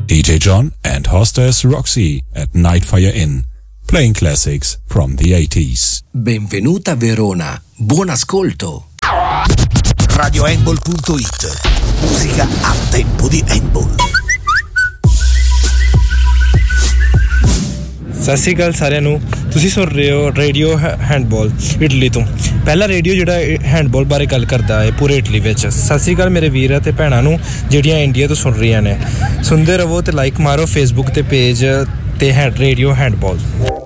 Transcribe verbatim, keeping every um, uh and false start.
D J John and hostess Roxy at Nightfire Inn, playing classics from the eighties. Benvenuta Verona, buon ascolto. radio handball punto it, musica a tempo di handball. ਸਤਿ ਸ਼੍ਰੀ ਅਕਾਲ ਸਾਰਿਆਂ ਨੂੰ ਤੁਸੀਂ ਸੁਣ ਰਹੇ ਹੋ radio handball Italy ਤੋਂ ਪਹਿਲਾ ਰੇਡੀਓ ਜਿਹੜਾ ਹੈਂਡਬਾਲ ਬਾਰੇ ਗੱਲ ਕਰਦਾ ਹੈ ਪੂਰੇ ਇਟਲੀ ਵਿੱਚ ਸਤਿ ਸ਼੍ਰੀ ਅਕਾਲ ਮੇਰੇ ਵੀਰਾਂ ਤੇ ਭੈਣਾਂ ਨੂੰ ਜਿਹੜੀਆਂ ਇੰਡੀਆ ਤੋਂ ਸੁਣ ਰਹੀਆਂ ਨੇ ਸੁਣਦੇ ਰਹੋ ਤੇ ਲਾਈਕ ਮਾਰੋ ਫੇਸਬੁੱਕ ਤੇ ਪੇਜ ਤੇ ਹੈ ਰੇਡੀਓ ਹੈਂਡਬਾਲ